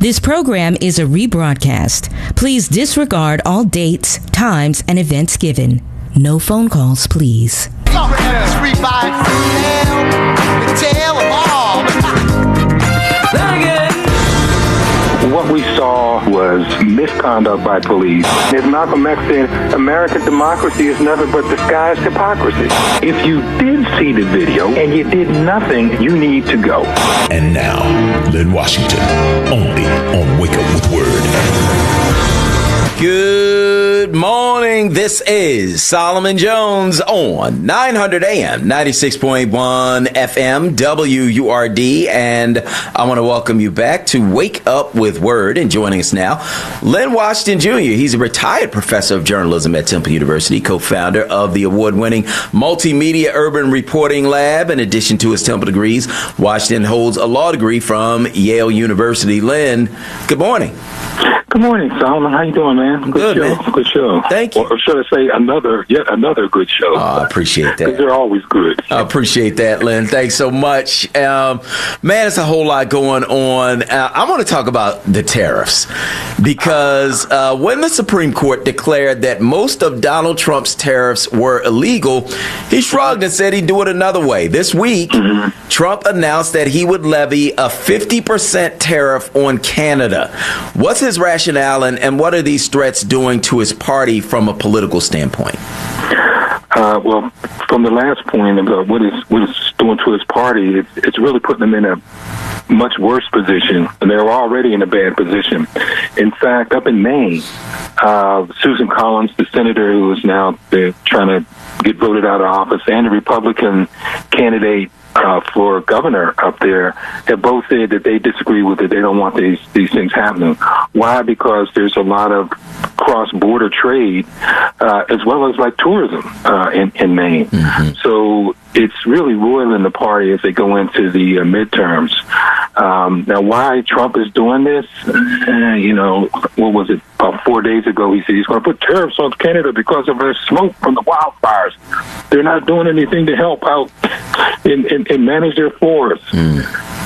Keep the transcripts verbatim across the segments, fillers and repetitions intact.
This program is a rebroadcast. Please disregard all dates, times, and events given. No phone calls, please. What we saw was misconduct by police. As Malcolm X said, American democracy is nothing but disguised hypocrisy. If you did see the video and you did nothing, you need to go. And now, Lynn Washington, only on Wake Up With Word. Good morning. This is Solomon Jones on nine hundred A M, ninety-six point one F M, W U R D. And I want to welcome you back to Wake Up With Word. And joining us now, Lynn Washington Junior He's a retired professor of journalism at Temple University, co-founder of the award-winning Multimedia Urban Reporting Lab. In addition to his Temple degrees, Washington holds a law degree from Yale University. Lynn, good morning. Good morning, Solomon. How you doing, man? Good, show. man. Good show. Thank you. Or should I say another, yet another good show? Oh, I appreciate that. Because they're always good. I appreciate that, Lynn. Thanks so much. Um, man, it's a whole lot going on. Uh, I want to talk about the tariffs because uh, when the Supreme Court declared that most of Donald Trump's tariffs were illegal, he shrugged and said he'd do it another way. This week, mm-hmm. Trump announced that he would levy a fifty percent tariff on Canada. What's his rationale, and, and what are these threats doing to his party from a political standpoint? Uh, well, from the last point about what is what it's doing to his party, it's, it's really putting them in a much worse position, and they were already in a bad position. In fact, up in Maine, uh, Susan Collins, the senator who is now uh, trying to get voted out of office, and the Republican candidate Uh, for governor up there, have both said that they disagree with it. They don't want these these things happening. Why? Because there's a lot of cross-border trade, uh, as well as like tourism uh, in, in Maine. Mm-hmm. So it's really roiling the party as they go into the uh, midterms. Um, now, why Trump is doing this? Uh, you know, what was it? About four days ago, he said he's going to put tariffs on Canada because of the smoke from the wildfires. They're not doing anything to help out and, and, and manage their forests. Mm.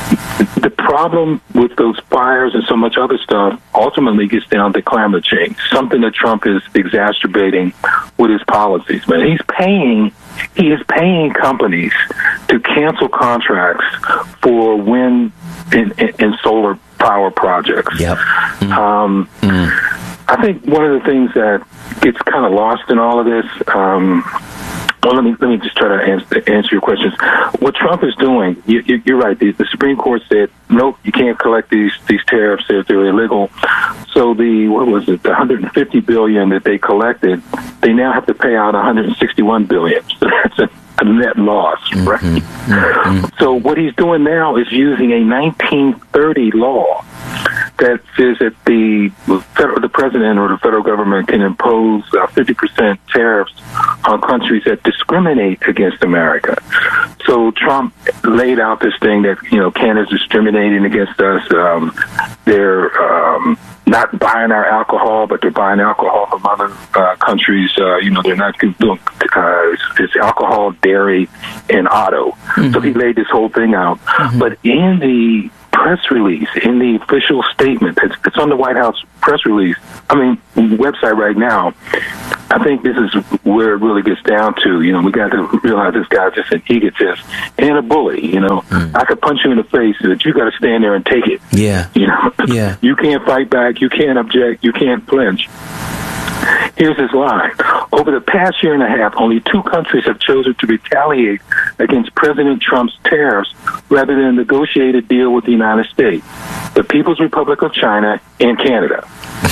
The problem with those fires and so much other stuff ultimately gets down to climate change, something that Trump is exacerbating with his policies. Man, he's paying, he is paying companies to cancel contracts for wind and, and, and solar power projects. Yep. Mm. Um, mm. I think one of the things that gets kind of lost in all of this, um, well, let me let me just try to answer, answer your questions. What Trump is doing, you, you, you're right. The, the Supreme Court said, nope, you can't collect these these tariffs. They're, they're illegal. So the what was it? The one hundred fifty billion dollars that they collected, they now have to pay out one hundred sixty-one billion dollars. So that's a, a net loss, right? Mm-hmm. Mm-hmm. So what he's doing now is using a nineteen thirty law that says that the federal, the president or the federal government can impose uh, fifty percent tariffs on countries that discriminate against America. So Trump laid out this thing that, you know, Canada's discriminating against us. Um, they're um, not buying our alcohol, but they're buying alcohol from other uh, countries. Uh, you know, they're not doing uh, it's, it's alcohol, dairy, and auto. Mm-hmm. So he laid this whole thing out. Mm-hmm. But in the press release, in the official statement, it's, it's on the White House press release, I mean, website right now, I think this is where it really gets down to. You know, we got to realize this guy's just an egotist and a bully. You know, mm. I could punch you in the face, but you got to stand there and take it. Yeah. You know, yeah. You can't fight back. You can't object. You can't flinch. Here's his line. Over the past year and a half, only two countries have chosen to retaliate against President Trump's tariffs rather than negotiate a deal with the United States: the People's Republic of China and Canada.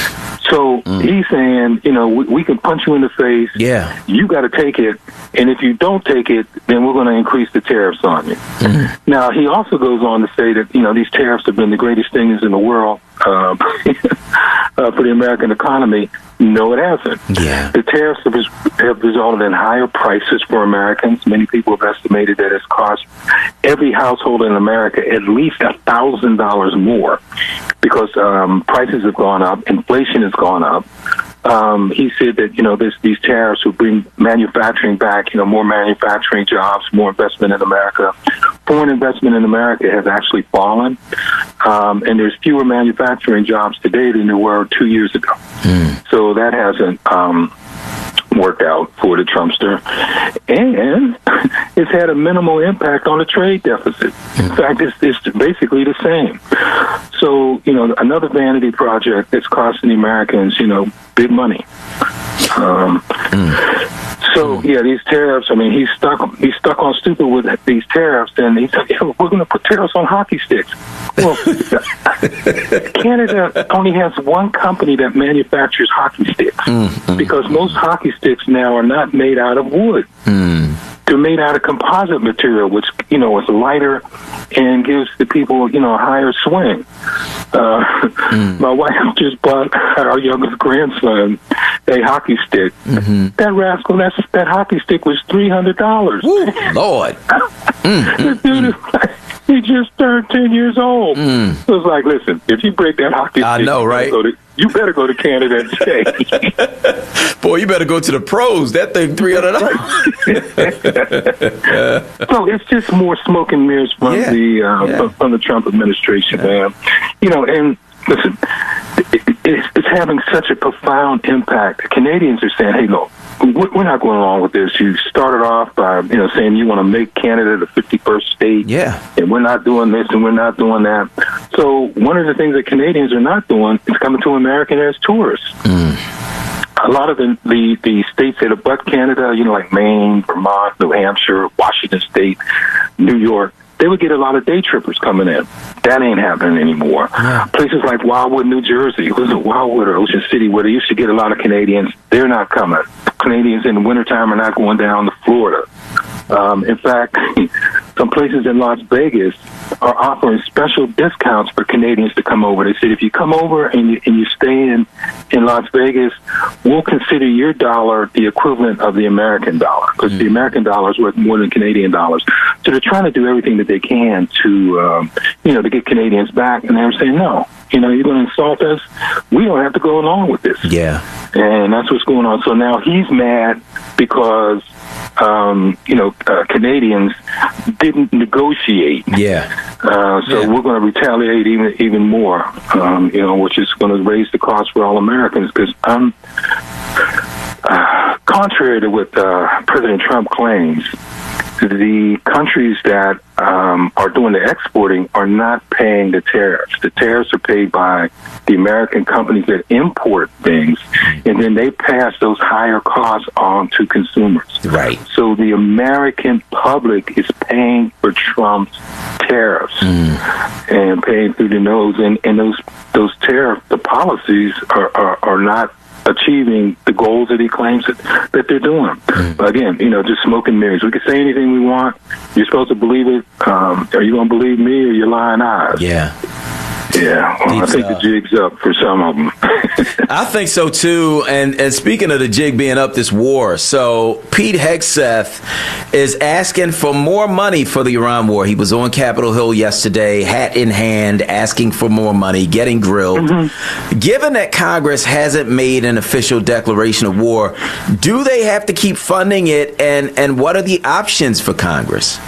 So mm. he's saying, you know, we, we can punch you in the face. Yeah. You got to take it. And if you don't take it, then we're going to increase the tariffs on you. Mm. Now, he also goes on to say that, you know, these tariffs have been the greatest things in the world uh, uh, for the American economy. No, it hasn't. Yeah. The tariffs have, have resulted in higher prices for Americans. Many people have estimated that it's cost every household in America at least one thousand dollars more because um, prices have gone up, inflation has gone up. Um, he said that, you know, this, these tariffs will bring manufacturing back, you know, more manufacturing jobs, more investment in America. Foreign investment in America has actually fallen. Um, and there's fewer manufacturing jobs today than there were two years ago. Mm. So that hasn't um, worked out for the Trumpster. And it's had a minimal impact on the trade deficit. Mm. In fact, it's, it's basically the same. So, you know, another vanity project that's costing the Americans, you know, big money. Um, mm. So, yeah, these tariffs, I mean, he's stuck He's stuck on stupid with these tariffs, and he said, yeah, we're going to put tariffs on hockey sticks. Well, Canada only has one company that manufactures hockey sticks, mm, mm, because most hockey sticks now are not made out of wood. Mm. They're made out of composite material, which, you know, is lighter and gives the people, you know, a higher swing. Uh, mm. My wife just bought our youngest grandson a hockey stick. Mm-hmm. That rascal, that's, that hockey stick was three hundred dollars. Ooh, Lord. mm, This dude is like, he just turned ten years old. Mm. So it's like, listen, if you break that hockey stick, I know, right? You, to, you better go to Canada and stay. Boy, you better go to the pros. That thing, three hundred dollars. So it's just more smoke and mirrors from yeah. the uh, yeah. from the Trump administration, man. You know, and listen, it, it's, it's having such a profound impact. Canadians are saying, "Hey, look, we're not going along with this. You started off by, you know, saying you want to make Canada the fifty-first state, yeah, and we're not doing this and we're not doing that." So one of the things that Canadians are not doing is coming to America as tourists. Mm. A lot of the, the the states that abut Canada, you know, like Maine, Vermont, New Hampshire, Washington State, New York, they would get a lot of day trippers coming in. That ain't happening anymore. Yeah. Places like Wildwood, New Jersey, was it Wildwood or Ocean City, where they used to get a lot of Canadians, they're not coming. Canadians in the wintertime are not going down to Florida. Um, in fact, some places in Las Vegas are offering special discounts for Canadians to come over. They said, if you come over and you, and you stay in, in Las Vegas, we'll consider your dollar the equivalent of the American dollar, because mm. the American dollar is worth more than Canadian dollars. So they're trying to do everything that they can to, um, you know, to get Canadians back. And they're saying, no, you know, you're going to insult us. We don't have to go along with this. Yeah. And that's what's going on. So now he's mad because, um, you know, uh, Canadians didn't negotiate. Yeah. Uh, so yeah. we're going to retaliate even even more, um, you know, which is going to raise the cost for all Americans. Because um, uh, contrary to what uh, President Trump claims, the countries that um, are doing the exporting are not paying the tariffs. The tariffs are paid by the American companies that import things, and then they pass those higher costs on to consumers. Right. So the American public is paying for Trump's tariffs mm. and paying through the nose, and, and those those tariff the policies are, are, are not achieving the goals that he claims that, that they're doing. Mm. But again, you know, just smoke and mirrors. We can say anything we want. You're supposed to believe it. Um, are you going to believe me or your lying eyes? Yeah. Yeah, well, I think the jig's up for some of them. I think so too. And and speaking of the jig being up, this war. So Pete Hegseth is asking for more money for the Iran war. He was on Capitol Hill yesterday, hat in hand, asking for more money, getting grilled. Mm-hmm. Given that Congress hasn't made an official declaration of war, do they have to keep funding it? And and what are the options for Congress?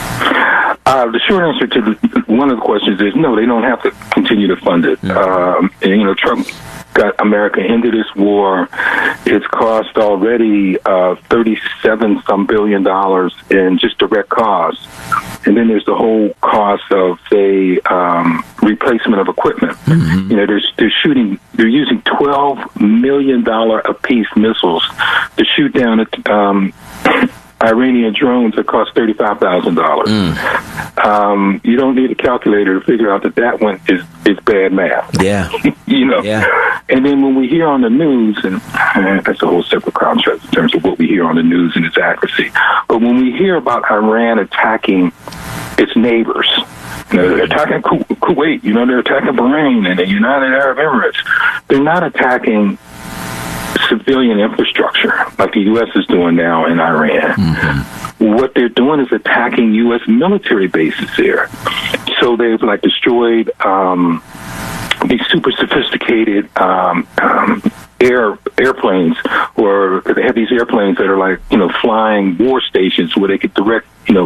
Uh, the short answer to the, one of the questions is no, they don't have to continue to fund it. Mm-hmm. Um, and, you know, Trump got America into this war. It's cost already uh, thirty-seven some billion dollars in just direct costs. And then there's the whole cost of, say, um, replacement of equipment. Mm-hmm. You know, they're, they're shooting, they're using twelve million dollars apiece missiles to shoot down at, um, Iranian drones that cost thirty-five thousand dollars. Mm. Um, you don't need a calculator to figure out that that one is, is bad math. Yeah. you know? Yeah. And then when we hear on the news, and uh, that's a whole separate contrast in terms of what we hear on the news and its accuracy, but when we hear about Iran attacking its neighbors, you know, they're attacking Ku- Kuwait, you know, they're attacking Bahrain and the United Arab Emirates, they're not attacking civilian infrastructure like the U S is doing now in Iran. Mm-hmm. What they're doing is attacking U S military bases there. So they've like destroyed um, these super sophisticated um, um, air airplanes, or they have these airplanes that are like, you know, flying war stations where they could direct, you know,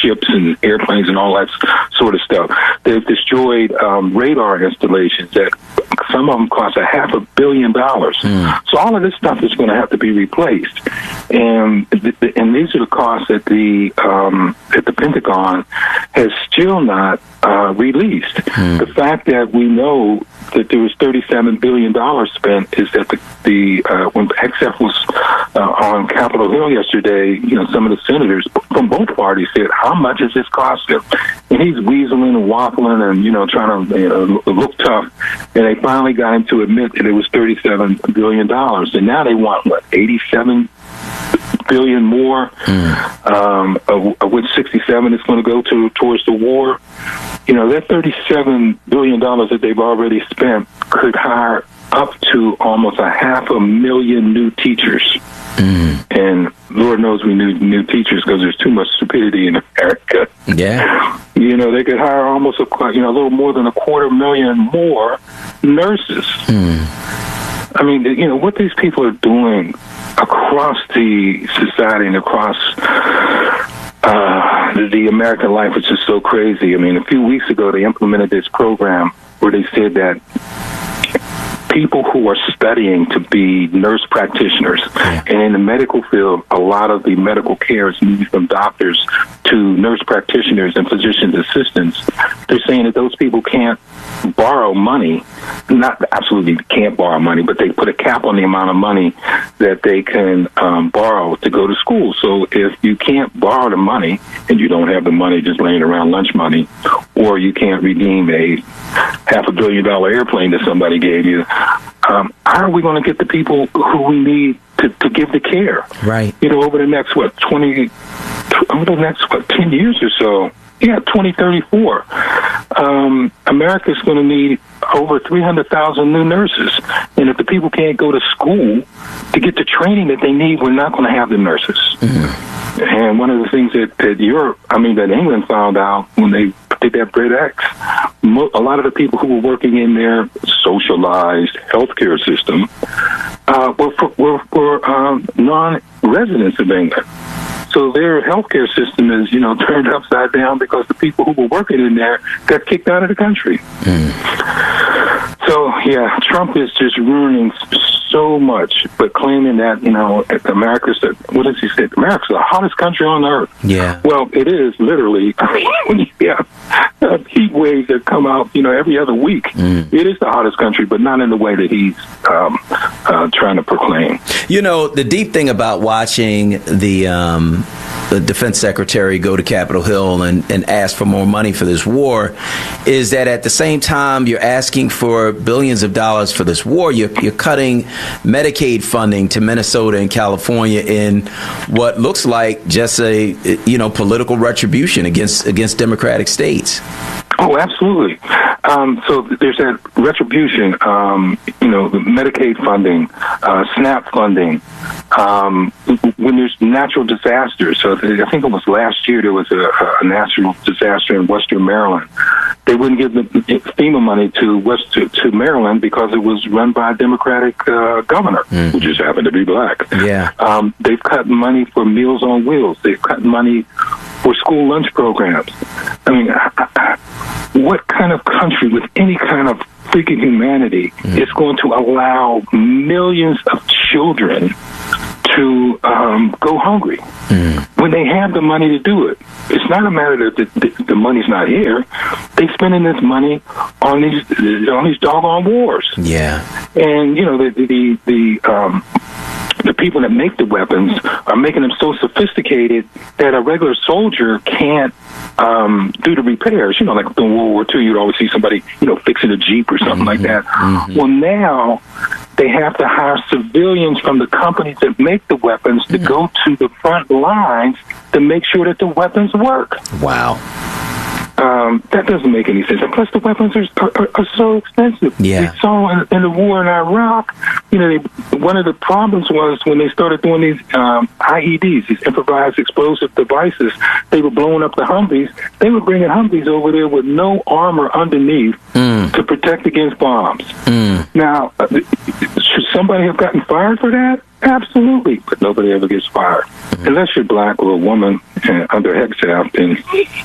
ships and airplanes and all that sort of stuff. They've destroyed um, radar installations that some of them cost a half a billion dollars. Mm. So all of this stuff is going to have to be replaced, and th- th- and these are the costs that the um, that the Pentagon has still not uh, released. Mm. The fact that we know that there was thirty-seven billion dollars spent is that the, the uh, when X F was uh, on Capitol Hill yesterday, you know, some of the senators from both parties said, how much is this costing? And he's weaseling and waffling and, you know, trying to you know, look tough. And they finally got him to admit that it was thirty-seven billion dollars. And now they want, what, eighty-seven billion more, mm. um, of, of which sixty-seven is going to go to towards the war. You know, that thirty-seven billion dollars that they've already spent could hire up to almost a half a million new teachers. Mm. And Lord knows we need new teachers because there's too much stupidity in America. Yeah. You know, they could hire almost a, you know, a little more than a quarter million more nurses. Mm. I mean, you know, what these people are doing across the society and across uh, the, the American life is just so crazy. I mean, a few weeks ago, they implemented this program where they said that people who are studying to be nurse practitioners, yeah. and in the medical field, a lot of the medical care is moving from doctors to nurse practitioners and physician's assistants. They're saying that those people can't borrow money, not absolutely can't borrow money, but they put a cap on the amount of money that they can um, borrow to go to school. So if you can't borrow the money and you don't have the money just laying around, lunch money, or you can't redeem a half a billion dollar airplane that somebody gave you, um, how are we going to get the people who we need to, to give the care? Right. You know, over the next, what, twenty, over the next, what, ten years or so. Yeah, twenty thirty-four. Um, America's going to need over three hundred thousand new nurses. And if the people can't go to school to get the training that they need, we're not going to have the nurses. Mm-hmm. And one of the things that, that Europe, I mean, that England found out when they did that Brit X, a lot of the people who were working in their socialized healthcare system uh, were, were, were um, non-residents of England. So their healthcare system is, you know, turned upside down because the people who were working in there got kicked out of the country. Mm. So, yeah, Trump is just ruining so much, but claiming that, you know, America's, the, what does he say? America's the hottest country on earth. Yeah. Well, it is, literally. I mean, when you have uh, heat waves that come out, you know, every other week, mm. it is the hottest country, but not in the way that he's um, uh, trying to proclaim. You know, the deep thing about watching the um, the defense secretary go to Capitol Hill and, and ask for more money for this war is that at the same time you're asking for billions of dollars for this war, you're, you're cutting Medicaid funding to Minnesota and California in what looks like just a, you know, political retribution against against democratic states. Oh, absolutely. Um, so there's that retribution, um, you know, the Medicaid funding, uh, SNAP funding. Um, when there's natural disasters, so I think it was last year there was a, a natural disaster in Western Maryland. They wouldn't give the FEMA money to West to, to Maryland because it was run by a Democratic uh, governor, mm-hmm. who just happened to be black. Yeah. Um, they've cut money for Meals on Wheels. They've cut money for school lunch programs. I mean, what kind of country with any kind of freaking humanity mm. is going to allow millions of children to um, go hungry mm. when they have the money to do it? It's not a matter that the, the, the money's not here. They're spending this money on these on these doggone wars. Yeah, and you know the the the. Um, The people that make the weapons are making them so sophisticated that a regular soldier can't um, do the repairs. You know, like in World War Two, you'd always see somebody, you know, fixing a Jeep or something mm-hmm. like that. Mm-hmm. Well, now they have to hire civilians from the companies that make the weapons to mm-hmm. go to the front lines to make sure that the weapons work. Wow. Um, that doesn't make any sense. And plus, the weapons are, are, are so expensive. Yeah. We saw in, in the war in Iraq, you know, they, one of the problems was when they started doing these um, I E Ds, these improvised explosive devices, they were blowing up the Humvees. They were bringing Humvees over there with no armor underneath mm. to protect against bombs. Mm. Now, should somebody have gotten fired for that? Absolutely, but nobody ever gets fired. Mm-hmm. Unless you're black or a woman uh, under Hegseth, then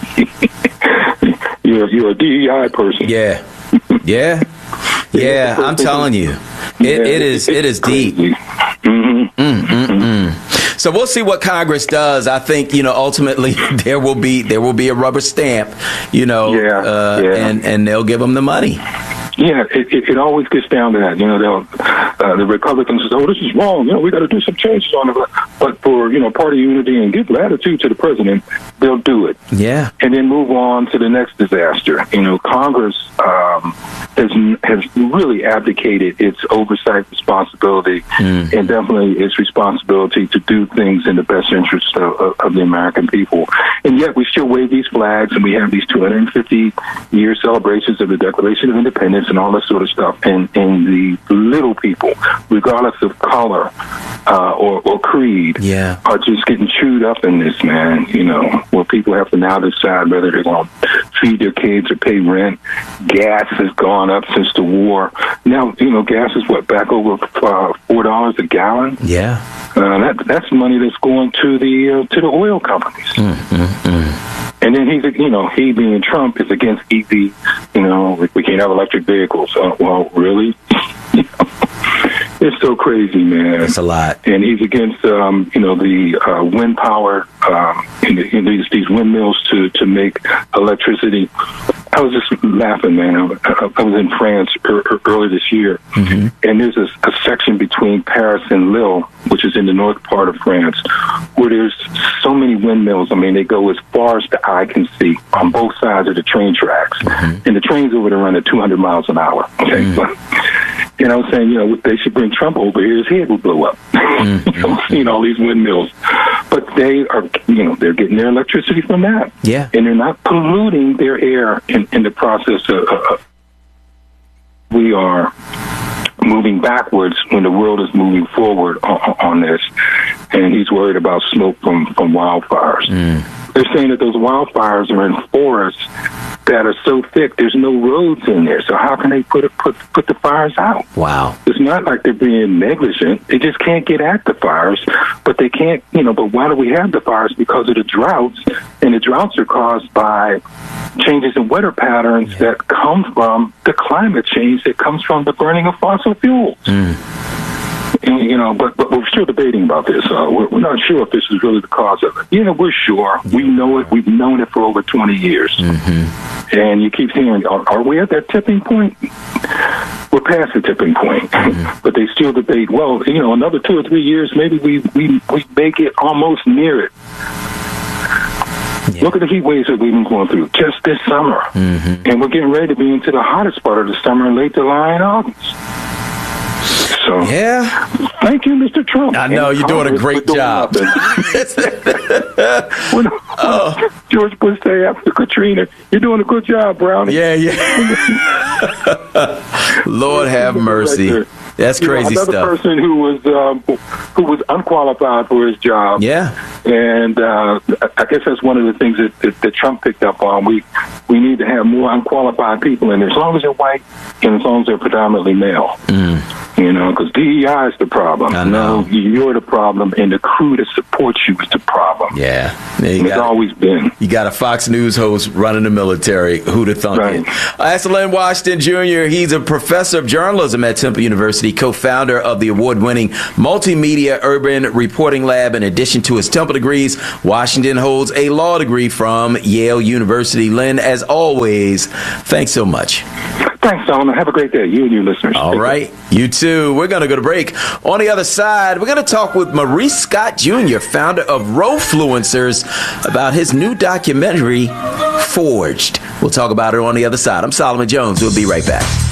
you're, you're a D E I person. Yeah, yeah, yeah, I'm telling you. It, yeah, it is it is deep. Mm-hmm. Mm, mm, mm. So we'll see what Congress does. I think, you know, ultimately there will be there will be a rubber stamp, you know, yeah, uh, yeah. and, and they'll give them the money. Yeah, it, it, it always gets down to that. You know, they'll, uh, the Republicans say, oh, this is wrong. You know, we got to do some changes on it. But for, you know, party unity and give latitude to the president, they'll do it. Yeah. And then move on to the next disaster. You know, Congress um, has, has really abdicated its oversight responsibility mm. and definitely its responsibility to do things in the best interest of, of, of the American people. And yet we still wave these flags and we have these two hundred fifty year celebrations of the Declaration of Independence and all that sort of stuff, and, and the little people, regardless of color uh, or, or creed, yeah. are just getting chewed up in this, man, you know, where people have to now decide whether they're going to feed their kids or pay rent. Gas has gone up since the war. Now, you know, gas is, what, back over uh, four dollars a gallon? Yeah. Uh, that, that's money that's going to the, uh, to the oil companies. Mm, mm, mm. And then he's, you know, he being Trump is against E V. You know, we, we can't have electric vehicles. Uh, well, really? It's so crazy, man. It's a lot. And he's against, um, you know, the uh, wind power um, in, the, in these, these windmills to, to make electricity. I was just laughing, man. I, I was in France er, er, earlier this year, mm-hmm. and there's a, a section between Paris and Lille, which is in the north part of France, where there's so many windmills. I mean, they go as far as the eye can see on both sides of the train tracks. Mm-hmm. And the trains over there run at two hundred miles an hour. Okay, mm-hmm. but, and I was saying, you know, they should bring Trump over here. His head would blow up. Mm-hmm. You know, seeing all these windmills. But they are, you know, they're getting their electricity from that. Yeah. And they're not polluting their air in, in the process of, of we are moving backwards when the world is moving forward on, on this. And he's worried about smoke from, from wildfires. Mm. They're saying that those wildfires are in forests that are so thick, there's no roads in there. So how can they put it, put put the fires out? Wow. It's not like they're being negligent. They just can't get at the fires. But they can't, you know, but why do we have the fires? Because of the droughts. And the droughts are caused by changes in weather patterns yeah. that come from the climate change that comes from the burning of fossil fuels. Mm. And, you know, but, but we're still debating about this. Uh, we're, we're not sure if this is really the cause of it. You know, we're sure. We know it. We've known it for over twenty years. Mm-hmm. And you keep hearing, are, are we at that tipping point? We're past the tipping point. Mm-hmm. But they still debate, well, you know, another two or three years, maybe we, we, we make it almost near it. Yeah. Look at the heat waves that we've been going through just this summer. Mm-hmm. And we're getting ready to be into the hottest part of the summer in late July and August. So, yeah. Thank you, Mister Trump. I know, you're doing a great job. when, oh. George Bush say after Katrina, you're doing a good job, Brownie. Yeah, yeah. Lord have mercy. Right, that's crazy you know, another stuff. Another person who was um, who was unqualified for his job. Yeah. And uh, I guess that's one of the things that, that, that Trump picked up on. We we need to have more unqualified people in there, as long as they're white and as long as they're predominantly male. Mm. You know, because D E I is the problem. I know. No, you're the problem, and the crew that supports you is the problem. Yeah. yeah it's always been. You got a Fox News host running the military. Who'd have thunk right. it? Uh, that's Len Washington Junior He's a professor of journalism at Temple University, co-founder of the award-winning Multimedia Urban Reporting Lab. In addition to his Temple degrees, Washington holds a law degree from Yale University. Len, as always, thanks so much. Thanks, Solomon. Have a great day. You and your listeners. All Take right. Care. You too. We're going to go to break. On the other side, we're going to talk with Maurice Scott Junior, founder of Rofluencers, about his new documentary, Forged. We'll talk about it on the other side. I'm Solomon Jones. We'll be right back.